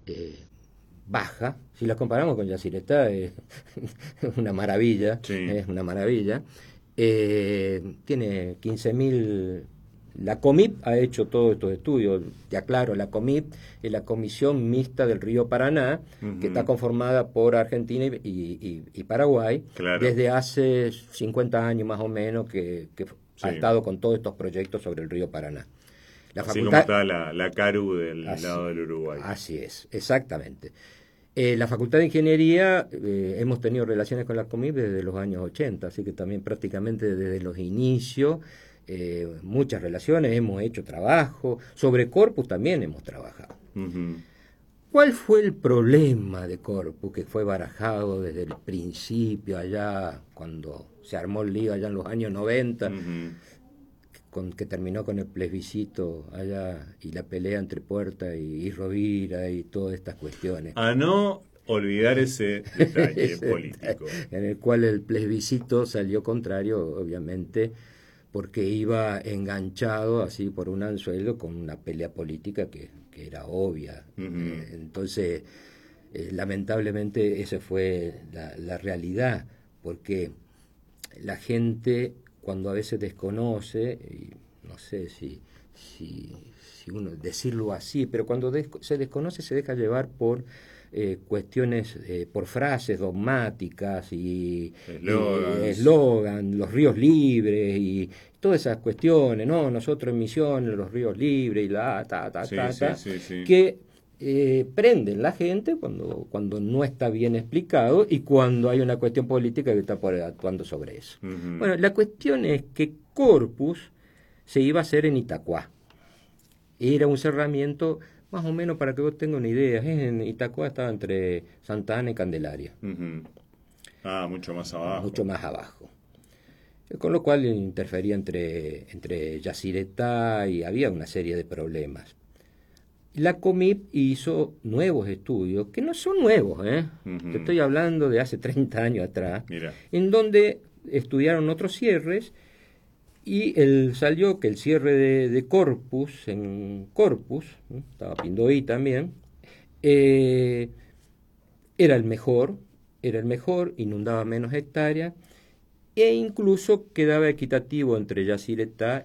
eh, baja. Si la comparamos con Yacyretá, es una maravilla, Sí. es una maravilla. Tiene 15.000. La COMIP ha hecho todos estos estudios. Te aclaro, la COMIP es la Comisión Mixta del Río Paraná, que está Ujú. conformada por Argentina y Paraguay, Claro. desde hace 50 años más o menos que ha Sí. estado con todos estos proyectos sobre el río Paraná. La Así como facultad, está la CARU del así, lado del Uruguay. así es, exactamente. La Facultad de Ingeniería, hemos tenido relaciones con la COMIP desde los años 80, así que también prácticamente desde los inicios, muchas relaciones, hemos hecho trabajo, sobre Corpus también hemos trabajado. Ujú. ¿Cuál fue el problema de Corpus que fue barajado desde el principio, allá cuando se armó el lío allá en los años 90, Ujú. que terminó con el plebiscito allá y la pelea entre Puerta y Rovira y todas estas cuestiones? A no olvidar ese detalle Ese político. en el cual el plebiscito salió contrario, obviamente, porque iba enganchado así por un anzuelo con una pelea política que era obvia. Ujú. Entonces, lamentablemente, esa fue la realidad, porque la gente, cuando a veces desconoce, y no sé si uno decirlo así, pero cuando se desconoce se deja llevar por cuestiones, por frases dogmáticas y Eslogans. eslogan, los ríos libres y todas esas cuestiones, ¿no? Nosotros en Misiones, los ríos libres y la Sí, sí, sí, sí. que prenden la gente cuando no está bien explicado y cuando hay una cuestión política que está actuando sobre eso. Ujú. Bueno, la cuestión es que Corpus se iba a hacer en Itacuá. Era un cerramiento, más o menos para que vos tengas una idea, en Itacuá estaba entre Santa Ana y Candelaria, Ujú. Ah, mucho más mucho abajo. más abajo. Con lo cual interfería entre Yacyretá y había una serie de problemas. La COMIP hizo nuevos estudios, que no son nuevos, ¿eh? Te Ujú. estoy hablando de hace 30 años atrás, Mira. en donde estudiaron otros cierres y salió que el cierre de Corpus, en Corpus, ¿no? Estaba Pindoí también, eh, era era el mejor, inundaba menos hectáreas e incluso quedaba equitativo entre Yacyretá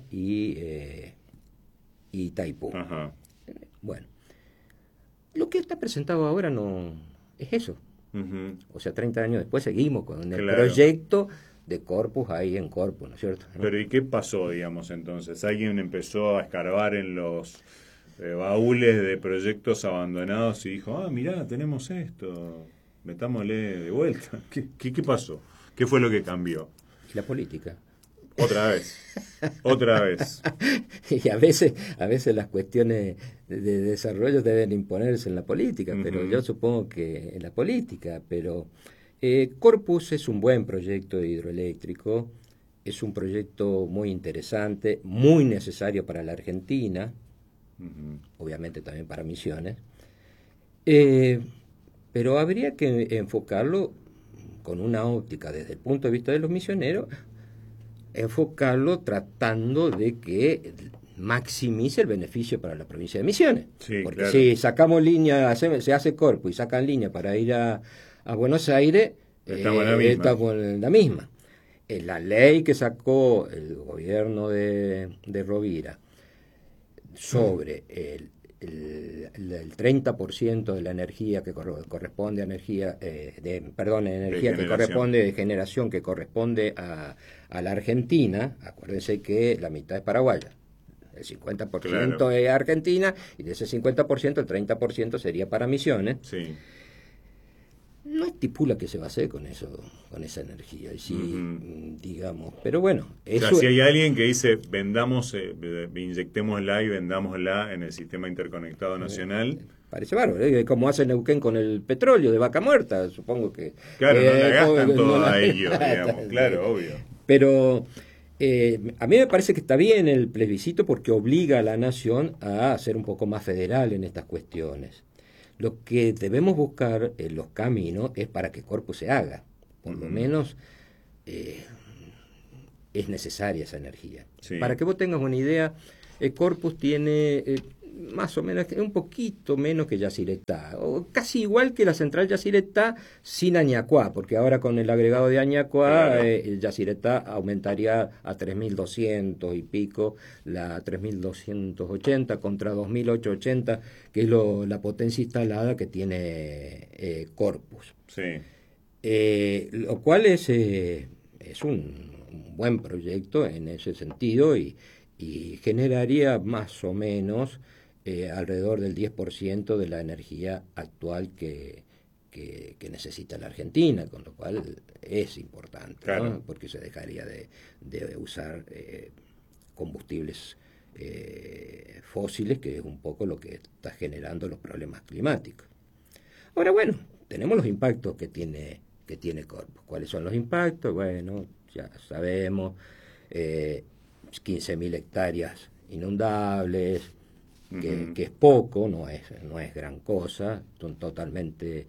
y Taipú. Ajá. Bueno, lo que está presentado ahora no es eso. Ujú. O sea, 30 años después seguimos con el Claro. proyecto de Corpus ahí en Corpus, ¿no es cierto? ¿No? Pero ¿y qué pasó, digamos, entonces? ¿Alguien empezó a escarbar en los baúles de proyectos abandonados y dijo, ah, mirá, tenemos esto, metámosle de vuelta? ¿Qué pasó? ¿Qué fue lo que cambió? Y la política. Otra vez, otra vez. Y a veces las cuestiones de desarrollo deben imponerse en la política, pero yo Ujú. supongo que en la política, pero Corpus es un buen proyecto hidroeléctrico, es un proyecto muy interesante, muy necesario para la Argentina, Ujú. obviamente también para Misiones, eh, pero habría que enfocarlo con una óptica desde el punto de vista de los misioneros, enfocarlo tratando de que maximice el beneficio para la provincia de Misiones. Sí, Porque claro. si sacamos línea, se hace Corpus y sacan línea para ir a Buenos Aires, Estamos en la misma. estamos en la misma. La ley que sacó el gobierno de Rovira sobre el 30% de la energía que corresponde a energía, perdón, De energía que generación. corresponde de generación que corresponde a la Argentina, acuérdense que la mitad es paraguaya. El 50% Claro. es Argentina y de ese 50% el 30% sería para Misiones. Sí. No estipula qué se va a hacer con eso, con esa energía. Y si, Ujú. digamos, pero bueno, O sea, eso si hay alguien que dice, vendamos, inyectémosla y vendámosla en el sistema interconectado nacional, parece bárbaro, ¿eh? Como hace Neuquén con el petróleo de vaca muerta, supongo claro, no la gastan no todo la a ellos, digamos, gastan. claro, obvio. Pero a mí me parece que está bien el plebiscito porque obliga a la nación a ser un poco más federal en estas cuestiones. Lo que debemos buscar en los caminos es para que Corpus se haga. Por lo Ujú. menos eh, es necesaria esa energía. Sí. Para que vos tengas una idea, Corpus tiene más o menos, un poquito menos que Yacyretá, o casi igual que la central Yacyretá sin Añacuá, porque ahora con el agregado de Añacuá, Claro. Yacyretá aumentaría a 3.200 y pico, la 3.280 contra 2.880, que es la potencia instalada que tiene Corpus. Sí. Lo cual es un buen proyecto en ese sentido y generaría más o menos alrededor del 10% de la energía actual que necesita la Argentina, con lo cual es importante, Claro. ¿no? Porque se dejaría de usar combustibles fósiles, que es un poco lo que está generando los problemas climáticos. Ahora, bueno, tenemos los impactos que tiene Corpus. ¿Cuáles son los impactos? Bueno, ya sabemos, 15.000 hectáreas inundables, que es poco, no es gran cosa, totalmente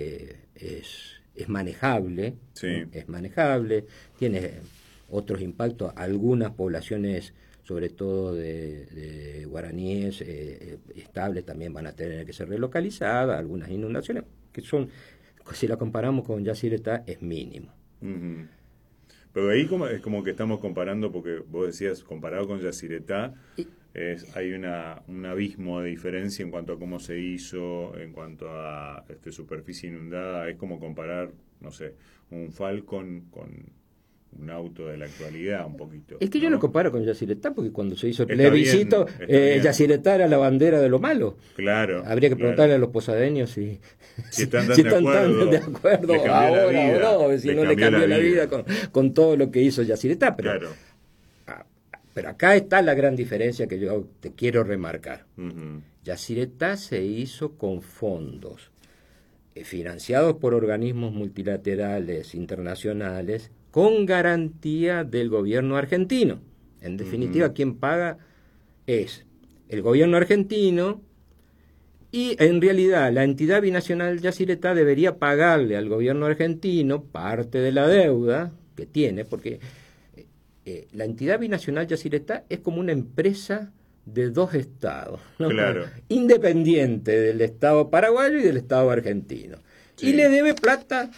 es manejable, Sí. es manejable, tiene otros impactos, algunas poblaciones, sobre todo de guaraníes estables, también van a tener que ser relocalizadas, algunas inundaciones, que son, si la comparamos con Yacyretá, es mínimo. Ujú. Pero ahí es como que estamos comparando, porque vos decías, comparado con Yacyretá, hay un abismo de diferencia en cuanto a cómo se hizo, en cuanto a superficie inundada. Es como comparar, no sé, un Falcon con un auto de la actualidad, un poquito. Es que yo no comparo con Yacyretá, porque cuando se hizo el Está plebiscito, bien, está bien. Yacyretá era la bandera de lo malo. Claro. Habría que preguntarle claro. a los posadeños si están tan si de están acuerdo, tan de acuerdo les cambió la ahora vida, o no, si les no le cambió cambió la la vida vida. con todo lo que hizo Yacyretá. Claro. Pero acá está la gran diferencia que yo te quiero remarcar. Ujú. Yacyretá se hizo con fondos financiados por organismos multilaterales internacionales con garantía del gobierno argentino. En definitiva, quien paga es el gobierno argentino y en realidad la entidad binacional Yacyretá debería pagarle al gobierno argentino parte de la deuda que tiene, porque la entidad binacional Yacyretá es como una empresa de dos estados, ¿no? Claro. Independiente del Estado paraguayo y del Estado argentino. Sí. Y le debe plata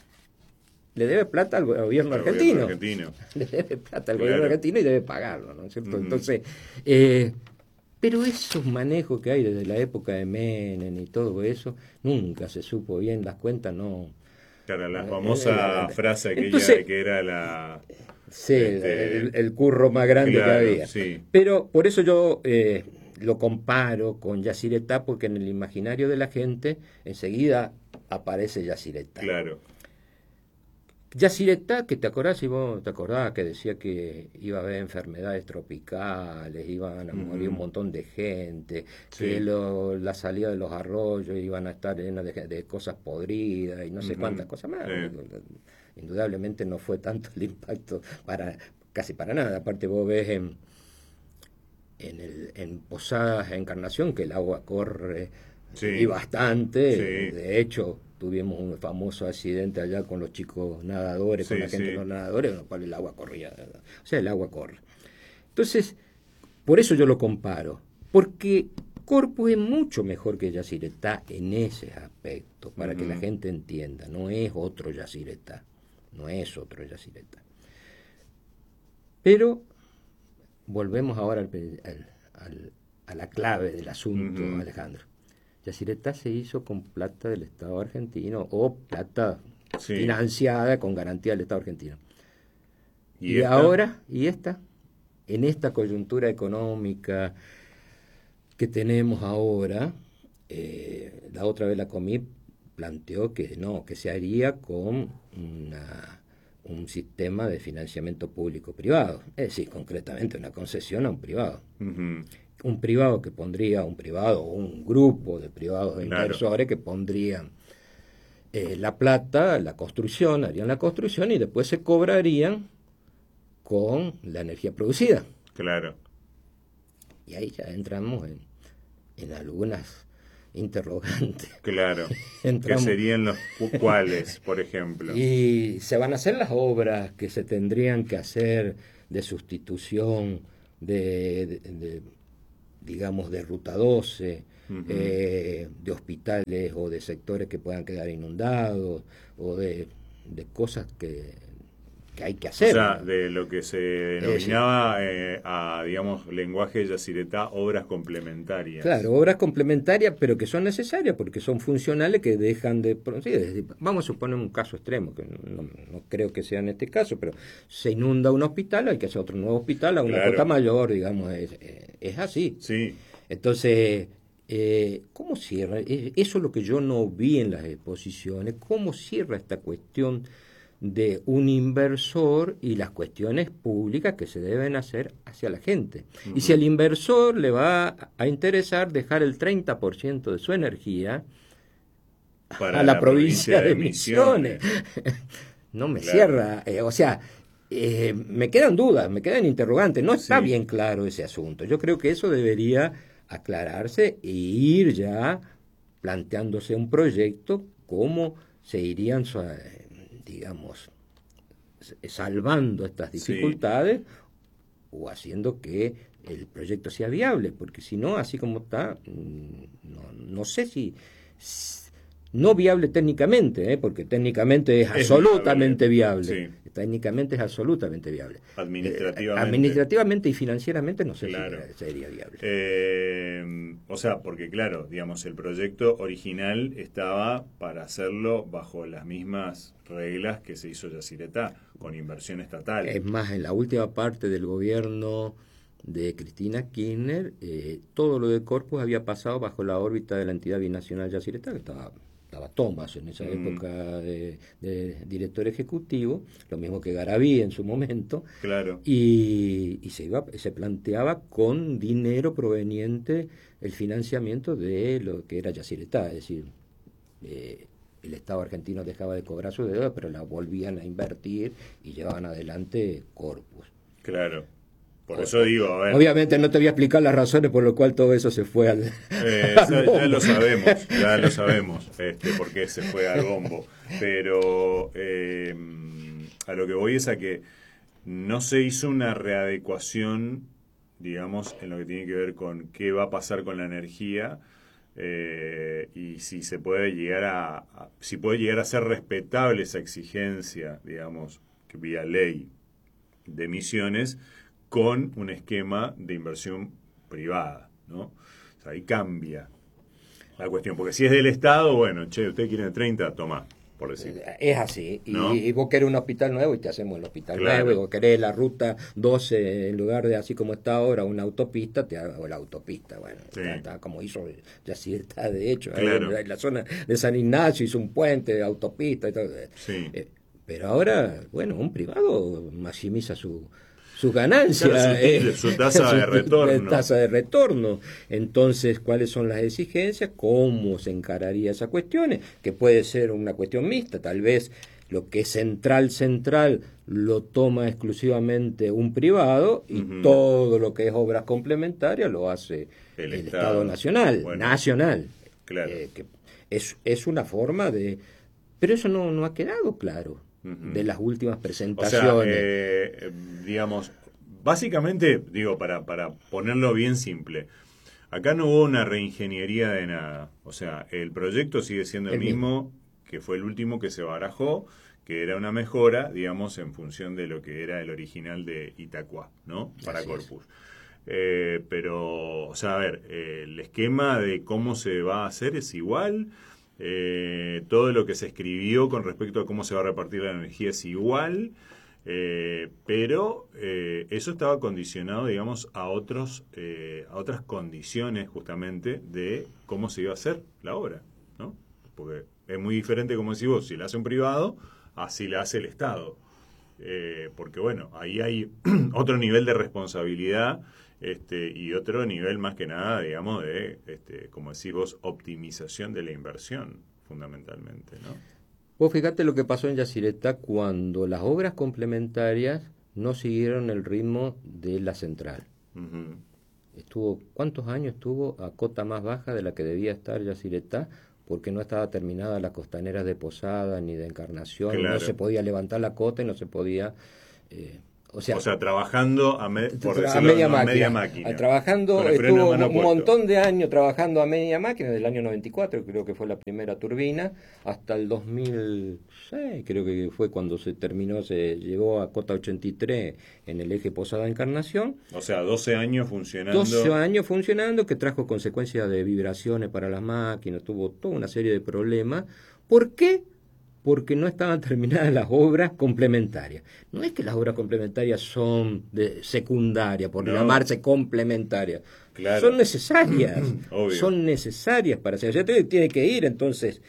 al gobierno Al argentino. gobierno argentino. Le debe plata al Claro. gobierno argentino y debe pagarlo, ¿no es cierto? Ujú. Entonces, pero esos manejos que hay desde la época de Menem y todo eso, nunca se supo bien, las cuentas no... Claro, la famosa frase aquella Entonces, de que era la... Sí, el curro más grande claro, que había. sí. Pero por eso yo lo comparo con Yacyretá, porque en el imaginario de la gente enseguida aparece Yacyretá. Claro. Yacyretá, que te acordás, y vos te acordás que decía que iba a haber enfermedades tropicales, iban a morir un montón de gente, Sí. que la salida de los arroyos iban a estar llenas de cosas podridas y no sé cuántas cosas más. Sí. Indudablemente no fue tanto el impacto casi para nada. Aparte vos ves en Posadas Encarnación que el agua corre Sí. y bastante. Sí. De hecho, tuvimos un famoso accidente allá con los chicos nadadores, con Sí, la gente sí. de los nadadores, en lo cual el agua corría. O sea, el agua corre. Entonces, por eso yo lo comparo. Porque Corpus es mucho mejor que Yacyretá en ese aspecto, para que la gente entienda. No es otro Yacyretá. No es otro Yacyretá. Pero volvemos ahora a la clave del asunto, Alejandro. Yacyretá se hizo con plata del Estado argentino o plata Sí. financiada con garantía del Estado argentino. Y esta? ahora, en esta coyuntura económica que tenemos ahora, la otra vez la Comip planteó que no, que se haría con un sistema de financiamiento público-privado, es decir, concretamente una concesión a un privado. Ujú. Un privado que pondría, un privado o un grupo de privados Claro. inversores que pondrían la plata, la construcción, harían la construcción y después se cobrarían con la energía producida. Claro. Y ahí ya entramos en algunas interrogantes. Claro. ¿Qué Entramos. serían los cuáles, por ejemplo? Y se van a hacer las obras que se tendrían que hacer de sustitución de digamos, de Ruta 12, Ujú. de hospitales o de sectores que puedan quedar inundados, o de cosas que hay que O hacer, sea, ¿no? de lo que se Ese, denominaba a, digamos, lenguaje de yacyretá, obras complementarias. claro, obras complementarias, pero que son necesarias porque son funcionales, que dejan de... sí, es decir, vamos a suponer un caso extremo, que no creo que sea en este caso, pero se inunda un hospital, hay que hacer otro nuevo hospital a una cota Claro, mayor, digamos, es así. sí, Entonces, ¿cómo cierra? Eso es lo que yo no vi en las exposiciones, cómo cierra esta cuestión de un inversor y las cuestiones públicas que se deben hacer hacia la gente. Y si ujú, al inversor le va a interesar dejar el 30% de su energía a para la la provincia provincia de de Misiones, Misiones, no me claro, cierra, o sea, me quedan dudas, me quedan interrogantes, no está sí, bien claro ese asunto. Yo creo que eso debería aclararse e ir ya planteándose un proyecto, cómo se irían, digamos, salvando estas sí. dificultades o haciendo que el proyecto sea viable, porque si no, así como está, no sé si no viable técnicamente, porque técnicamente es Es viable, absolutamente viable, sí, técnicamente es absolutamente viable. administrativamente, Administrativamente y financieramente no sé si claro. sería viable. O sea, porque claro, digamos, el proyecto original estaba para hacerlo bajo las mismas reglas que se hizo Yacyretá, con inversión estatal. Es más, en la última parte del gobierno de Cristina Kirchner, todo lo de Corpus había pasado bajo la órbita de la entidad binacional Yacyretá, que estaba Thomas en esa Mm, época de director ejecutivo, lo mismo que Garaví en su momento, claro, y se planteaba con dinero proveniente el financiamiento de lo que era Yacyretá, es decir, el Estado argentino dejaba de cobrar su deuda, pero la volvían a invertir y llevaban adelante Corpus. claro. Por eso digo, a ver, Obviamente no te voy a explicar las razones por las cuales todo eso se fue al ya bombo. lo sabemos, por qué se fue al bombo. Pero a lo que voy es a que no se hizo una readecuación, digamos, en lo que tiene que ver con qué va a pasar con la energía y si se puede llegar si puede llegar a ser respetable esa exigencia, digamos, que vía ley de emisiones con un esquema de inversión privada, ¿no? O sea, ahí cambia la cuestión, porque si es del Estado, bueno, che, usted quiere 30, toma, por decir, Es así. ¿no? Y vos querés un hospital nuevo y te hacemos el hospital nuevo. Y Claro, vos querés la ruta 12 en lugar de así como está ahora, una autopista, te hago la autopista. Bueno, sí, está como hizo, ya sí está de hecho. Ahí claro, en la zona de San Ignacio hizo un puente, autopista y todo. sí. Pero ahora, bueno, un privado maximiza sus Claro, ganancias, su tasa de retorno. tasa de retorno. Entonces, ¿cuáles son las exigencias? ¿Cómo se encararía esas cuestiones? Que puede ser una cuestión mixta, tal vez lo que es central lo toma exclusivamente un privado y Ujú, todo lo que es obras complementarias lo hace el el Estado Estado. nacional, Bueno, nacional. claro. Que es una forma de... Pero eso no ha quedado claro de Ujú. las últimas O sea, presentaciones. digamos, básicamente, digo, para ponerlo bien simple, acá no hubo una reingeniería de nada. O sea, el proyecto sigue siendo el El mismo. mismo que fue el último que se barajó, que era una mejora, digamos, en función de lo que era el original de Itacua, ¿no? Para Así es. Corpus. Pero, o sea, a ver, el esquema de cómo se va a hacer es igual. Todo lo que se escribió con respecto a cómo se va a repartir la energía es igual. Pero eso estaba condicionado, digamos, a otras condiciones justamente de cómo se iba a hacer la obra, ¿no? Porque es muy diferente, como decís vos, si la hace un privado, así la hace el Estado. Porque bueno, ahí hay otro nivel de responsabilidad y otro nivel más que nada, digamos, de, como decís vos, optimización de la inversión, fundamentalmente, ¿no? Vos fíjate lo que pasó en Yacyretá cuando las obras complementarias no siguieron el ritmo de la central. Ujú. ¿Cuántos años estuvo a cota más baja de la que debía estar Yacyretá? Porque no estaba terminada las costaneras de Posada ni de Encarnación, y no se Claro, podía levantar la cota y no se podía O sea, trabajando por a decirlo, media media máquina. máquina. Trabajando, estuvo un montón de años trabajando a media máquina, desde el año 94, creo que fue la primera turbina, hasta el 2006, creo que fue cuando se terminó, se llegó a cota 83 en el eje Posada Encarnación. O sea, 12 años funcionando. 12 años funcionando, que trajo consecuencias de vibraciones para las máquinas, tuvo toda una serie de problemas. ¿Por qué? Porque no estaban terminadas las obras complementarias. No es que las obras complementarias son de secundaria, por llamarse complementarias. Claro. Son necesarias. Son necesarias para hacer. O sea, tiene que ir, entonces,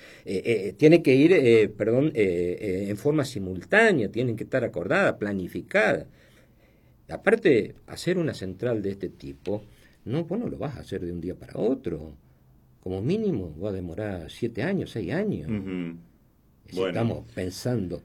en forma simultánea, tienen que estar acordadas, planificadas. Aparte, hacer una central de este tipo, vos no lo vas a hacer de un día para otro. Como mínimo va a demorar 7 años, 6 años. Uh-huh. Si estamos pensando,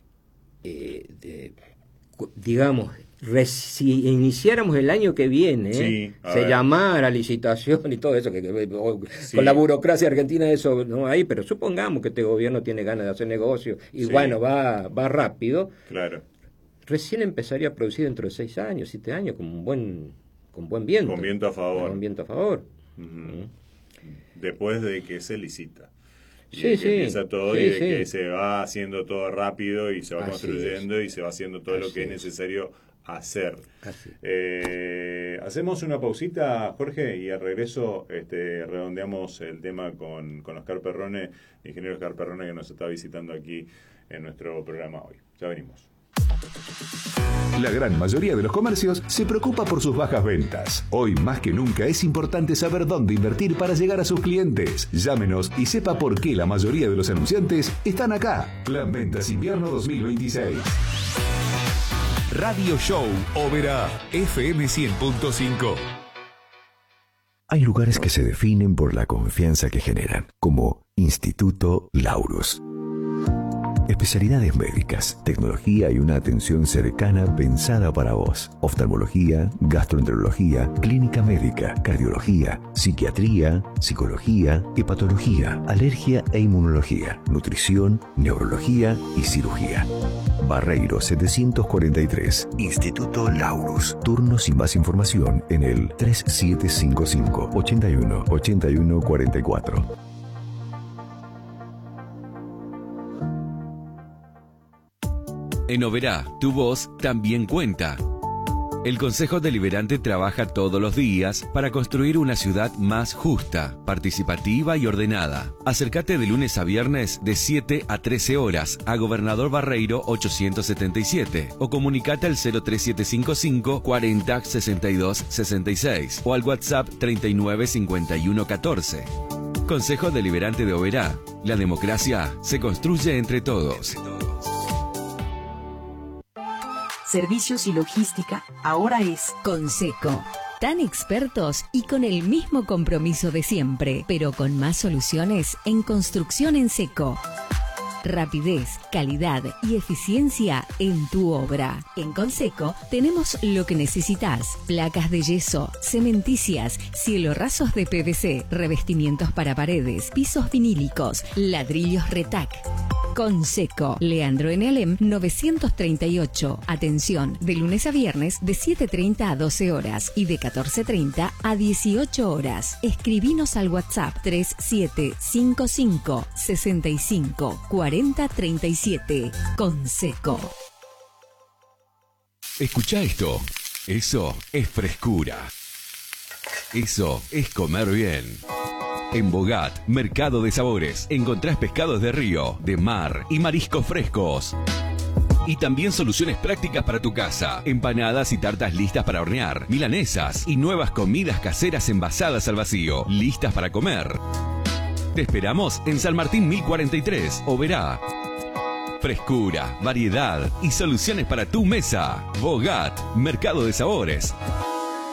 si iniciáramos el año que viene, se llamara licitación y todo eso, con la burocracia argentina eso no hay, pero supongamos que este gobierno tiene ganas de hacer negocio y va rápido. Claro. Recién empezaría a producir dentro de 6 años, 7 años, con buen viento. Con viento a favor. Con viento a favor. Uh-huh. Después de que se licita. Y empieza todo que se va haciendo todo rápido y se va construyendo y se va haciendo todo lo que es necesario hacer. Hacemos una pausita, Jorge, y al regreso redondeamos el tema con Oscar Perrone, ingeniero Oscar Perrone, que nos está visitando aquí en nuestro programa hoy. Ya venimos. La gran mayoría de los comercios se preocupa por sus bajas ventas. Hoy más que nunca es importante saber dónde invertir para llegar a sus clientes. Llámenos y sepa por qué la mayoría de los anunciantes están acá. Plan Ventas Invierno 2026. Radio Show Oberá FM 100.5. Hay lugares que se definen por la confianza que generan, como Instituto Laurus. Especialidades médicas, tecnología y una atención cercana pensada para vos. Oftalmología, gastroenterología, clínica médica, cardiología, psiquiatría, psicología, hepatología, alergia e inmunología, nutrición, neurología y cirugía. Barreiro 743, Instituto Laurus. Turnos y más información en el 3755 81 81 44. En Oberá, tu voz también cuenta. El Consejo Deliberante trabaja todos los días para construir una ciudad más justa, participativa y ordenada. Acércate de lunes a viernes de 7 a 13 horas a Gobernador Barreiro 877 o comunicate al 03755 40 62 66 o al WhatsApp 39 51 14. Consejo Deliberante de Oberá. La democracia se construye entre todos. Servicios y logística ahora es Conseco. Tan expertos y con el mismo compromiso de siempre, pero con más soluciones en construcción en seco. Rapidez, calidad y eficiencia en tu obra. En Conseco tenemos lo que necesitas: placas de yeso, cementicias, cielorrazos de PVC, revestimientos para paredes, pisos vinílicos, ladrillos Retac. Conseco, Leandro Enelem 938. Atención, de lunes a viernes de 7:30 a 12 horas y de 14:30 a 18 horas. Escribinos al WhatsApp 3755 65 40 37. Conseco. Escucha esto. Eso es frescura. Eso es comer bien. En Bogat, Mercado de Sabores, encontrás pescados de río, de mar y mariscos frescos. Y también soluciones prácticas para tu casa, empanadas y tartas listas para hornear, milanesas y nuevas comidas caseras envasadas al vacío, listas para comer. Te esperamos en San Martín 1043, Oberá. Frescura, variedad y soluciones para tu mesa. Bogat, Mercado de Sabores.